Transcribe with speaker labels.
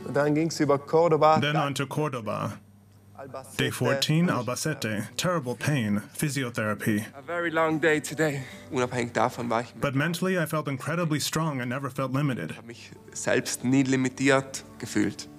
Speaker 1: Dann ging's über Cordoba.
Speaker 2: Then on to Cordoba. Day 14, Albacete. Terrible pain. Physiotherapy.
Speaker 3: A very long day today. Unabhängig davon war ich
Speaker 2: But mentally, I felt incredibly strong and never felt limited.
Speaker 3: mich selbst nie limitiert gefühlt.